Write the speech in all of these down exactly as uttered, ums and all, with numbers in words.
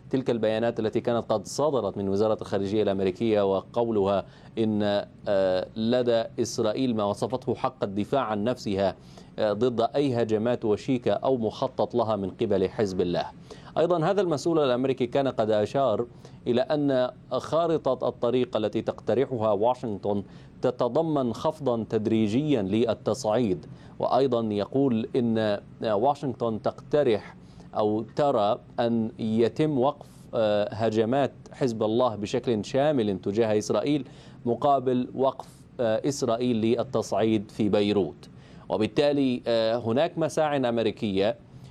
تلك البيانات التي كانت قد صدرت من وزارة الخارجية الأمريكية وقولها إن لدى إسرائيل ما وصفته حق الدفاع عن نفسها ضد أي هجمات وشيكة أو مخطط لها من قبل حزب الله. أيضا هذا المسؤول الأمريكي كان قد أشار إلى أن خارطة الطريق التي تقترحها واشنطن تتضمن خفضا تدريجيا للتصعيد، وأيضا يقول إن واشنطن تقترح أو ترى أن يتم وقف هجمات حزب الله بشكل شامل تجاه إسرائيل مقابل وقف إسرائيل للتصعيد في بيروت. وبالتالي هناك مساع أمريكية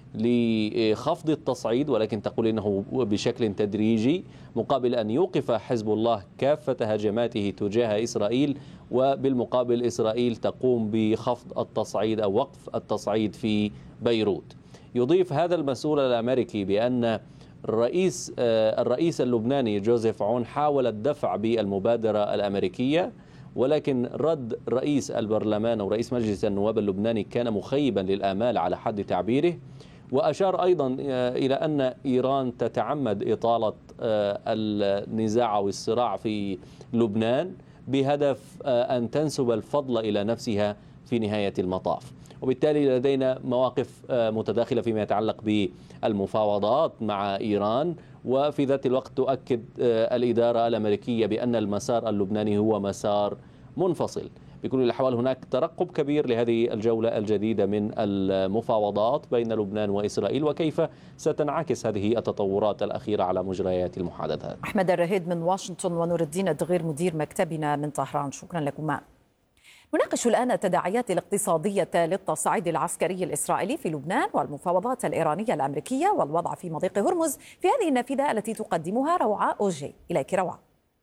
لخفض التصعيد، ولكن تقول إنه بشكل تدريجي مقابل أن يوقف حزب الله كافة هجماته تجاه إسرائيل، وبالمقابل إسرائيل تقوم بخفض التصعيد أو وقف التصعيد في بيروت. يضيف هذا المسؤول الأمريكي بأن الرئيس الرئيس اللبناني جوزيف عون حاول الدفع بالمبادرة الأمريكية، ولكن رد رئيس البرلمان أو رئيس مجلس النواب اللبناني كان مخيبا للآمال على حد تعبيره. وأشار أيضا إلى أن إيران تتعمد إطالة النزاع أو الصراع في لبنان بهدف أن تنسب الفضل إلى نفسها في نهاية المطاف. وبالتالي لدينا مواقف متداخلة فيما يتعلق بالمفاوضات مع إيران، وفي ذات الوقت تؤكد الإدارة الأمريكية بأن المسار اللبناني هو مسار منفصل. بكل الأحوال هناك ترقب كبير لهذه الجولة الجديدة من المفاوضات بين لبنان وإسرائيل، وكيف ستنعكس هذه التطورات الأخيرة على مجريات المحادثات. أحمد الرهيد من واشنطن ونور الدين الدغير مدير مكتبنا من طهران، شكرا لكما. نناقش الآن التداعيات الاقتصادية للتصعيد العسكري الإسرائيلي في لبنان والمفاوضات الإيرانية الأمريكية والوضع في مضيق هرمز في هذه النافذة التي تقدمها روعة أوجي. إليك روعة.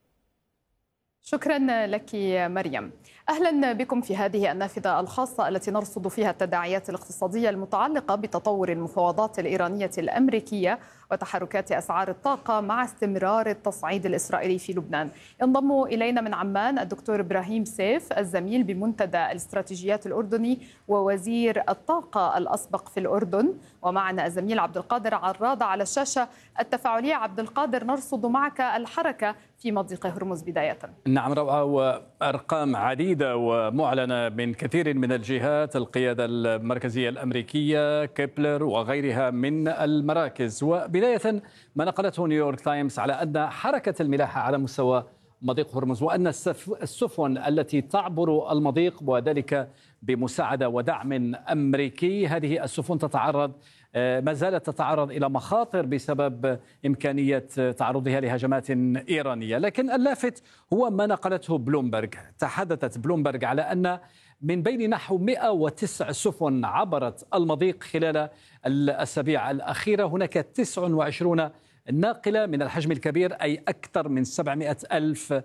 شكرا لك مريم. أهلا بكم في هذه النافذة الخاصة التي نرصد فيها التداعيات الاقتصادية المتعلقة بتطور المفاوضات الإيرانية الأمريكية وتحركات أسعار الطاقة مع استمرار التصعيد الإسرائيلي في لبنان. ينضم إلينا من عمان الدكتور إبراهيم سيف الزميل بمنتدى الاستراتيجيات الأردني ووزير الطاقة الأسبق في الأردن، ومعنا الزميل عبد القادر عراضة على الشاشة التفاعلية. عبد القادر، نرصد معك الحركة في مضيق هرمز بداية. نعم روعة، وأرقام عديدة ومعلنة من كثير من الجهات، القيادة المركزية الأمريكية، كيبلر وغيرها من المراكز. وبداية ما نقلته نيويورك تايمز على أن حركة الملاحة على مستوى مضيق هرمز وأن السفن التي تعبر المضيق وذلك بمساعدة ودعم أمريكي، هذه السفن تتعرض ما زالت تتعرض إلى مخاطر بسبب إمكانية تعرضها لهجمات إيرانية. لكن اللافت هو ما نقلته بلومبرغ. تحدثت بلومبرغ على أن من بين نحو مئة وتسع سفن عبرت المضيق خلال الأسابيع الأخيرة هناك تسع وعشرين ناقلة من الحجم الكبير، أي أكثر من سبعمئة ألف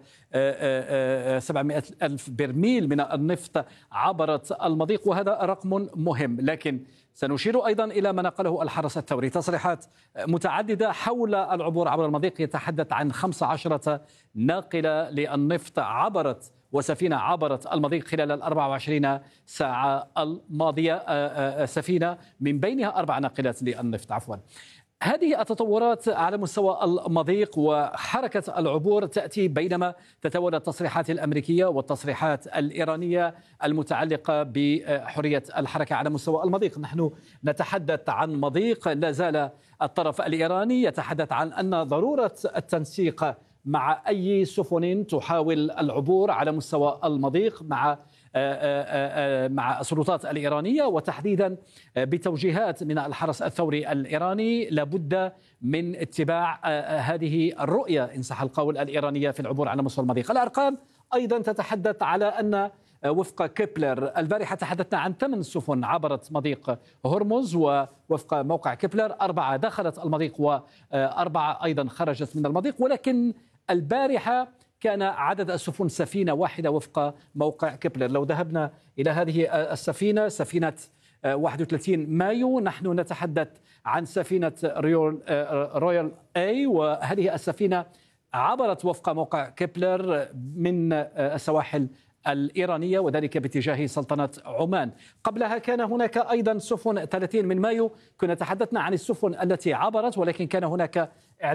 سبعمئة ألف برميل من النفط عبرت المضيق، وهذا رقم مهم. لكن سنشير أيضا إلى ما نقله الحرس الثوري، تصريحات متعددة حول العبور عبر المضيق. يتحدث عن خمس عشرة ناقلة للنفط عبرت وسفينة عبرت المضيق خلال الأربع وعشرين ساعة الماضية، سفينة من بينها أربع ناقلات للنفط عفوا. هذه التطورات على مستوى المضيق وحركة العبور تأتي بينما تتوالى التصريحات الأمريكية والتصريحات الإيرانية المتعلقة بحرية الحركة على مستوى المضيق. نحن نتحدث عن مضيق لا زال الطرف الإيراني يتحدث عن أن ضرورة التنسيق مع أي سفن تحاول العبور على مستوى المضيق مع مع السلطات الإيرانية، وتحديدا بتوجيهات من الحرس الثوري الإيراني لابد من اتباع هذه الرؤية إن صح القول الإيرانية في العبور على مستوى المضيق. الأرقام أيضا تتحدث على أن وفق كيبلر البارحة تحدثنا عن ثمان سفن عبرت مضيق هرمز، ووفق موقع كيبلر أربعة دخلت المضيق وأربعة أيضا خرجت من المضيق. ولكن البارحة كان عدد السفن سفينة واحدة وفق موقع كيبلر. لو ذهبنا إلى هذه السفينة، سفينة واحد وثلاثين مايو، نحن نتحدث عن سفينة ريول رويال اي، وهذه السفينة عبرت وفق موقع كيبلر من السواحل الإيرانية وذلك باتجاه سلطنة عمان. قبلها كان هناك أيضا سفن ثلاثين من مايو، كنا تحدثنا عن السفن التي عبرت، ولكن كان هناك